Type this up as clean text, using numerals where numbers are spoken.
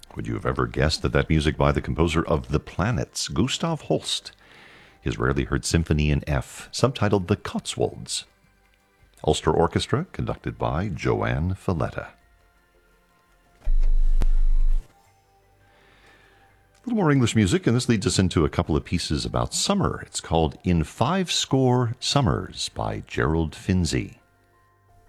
Would you have ever guessed that music by the composer of The Planets, Gustav Holst? His rarely heard symphony in F, subtitled The Cotswolds. Ulster Orchestra, conducted by Joanne Falletta. A little more English music, and this leads us into a couple of pieces about summer. It's called In 5 Score Summers by Gerald Finzi.